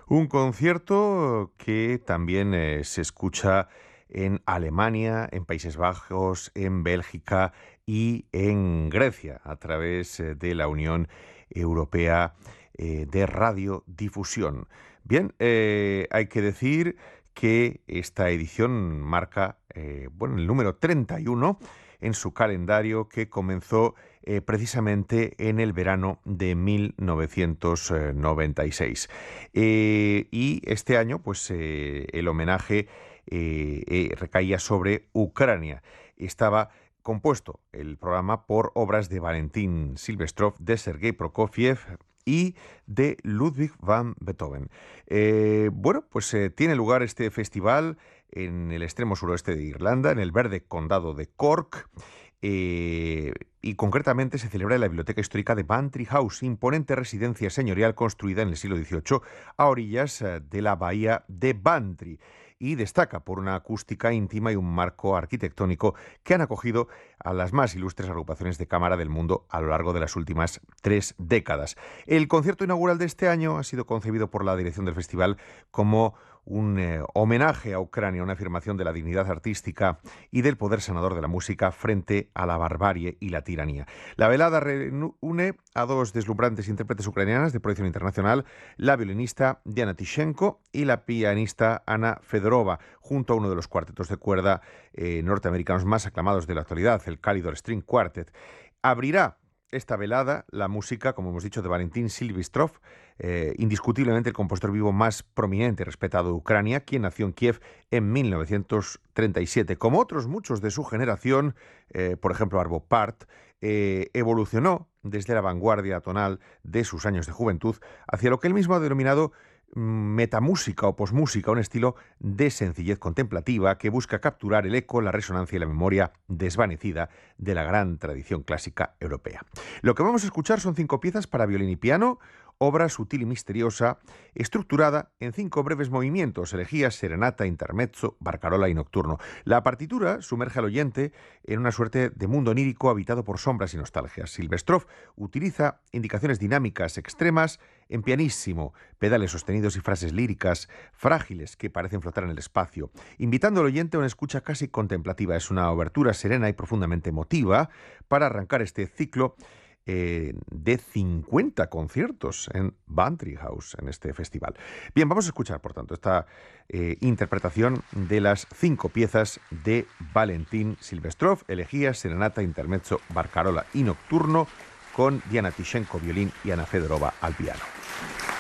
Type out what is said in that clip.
Un concierto que también se escucha en Alemania, en Países Bajos, en Bélgica y en Grecia, a través de la Unión Europea de Radiodifusión. Bien, hay que decir que esta edición marca el número 31 en su calendario, que comenzó precisamente en el verano de 1996. Y este año, pues el homenaje recaía sobre Ucrania. Estaba compuesto el programa por obras de Valentín Silvestrov, de Sergei Prokofiev y de Ludwig van Beethoven. Tiene lugar este festival en el extremo suroeste de Irlanda, en el verde condado de Cork, y concretamente se celebra en la Biblioteca Histórica de Bantry House, imponente residencia señorial construida en el siglo XVIII a orillas de la bahía de Bantry, y destaca por una acústica íntima y un marco arquitectónico que han acogido a las más ilustres agrupaciones de cámara del mundo a lo largo de las últimas 3 décadas. El concierto inaugural de este año ha sido concebido por la dirección del festival como un homenaje a Ucrania, una afirmación de la dignidad artística y del poder sanador de la música frente a la barbarie y la tiranía. La velada reúne a dos deslumbrantes intérpretes ucranianas de proyección internacional, la violinista Diana Tishenko y la pianista Ana Fedorova, junto a uno de los cuartetos de cuerda norteamericanos más aclamados de la actualidad, el Calidor String Quartet. Abrirá esta velada la música, como hemos dicho, de Valentín Silvestrov, indiscutiblemente el compositor vivo más prominente y respetado de Ucrania, quien nació en Kiev en 1937. Como otros muchos de su generación, por ejemplo Arvo Pärt, evolucionó desde la vanguardia tonal de sus años de juventud hacia lo que él mismo ha denominado metamúsica o posmúsica, un estilo de sencillez contemplativa que busca capturar el eco, la resonancia y la memoria desvanecida de la gran tradición clásica europea. Lo que vamos a escuchar son 5 piezas para violín y piano, obra sutil y misteriosa, estructurada en 5 breves movimientos: elegías, serenata, intermezzo, barcarola y nocturno. La partitura sumerge al oyente en una suerte de mundo onírico habitado por sombras y nostalgias. Silvestrov utiliza indicaciones dinámicas extremas en pianísimo, pedales sostenidos y frases líricas frágiles que parecen flotar en el espacio, invitando al oyente a una escucha casi contemplativa. Es una obertura serena y profundamente emotiva para arrancar este ciclo de 50 conciertos en Bantry House, en este festival. Bien, vamos a escuchar, por tanto, esta interpretación de las 5 piezas de Valentín Silvestrov: elegías, serenata, intermezzo, barcarola y nocturno, con Diana Tishenko violín y Ana Fedorova al piano.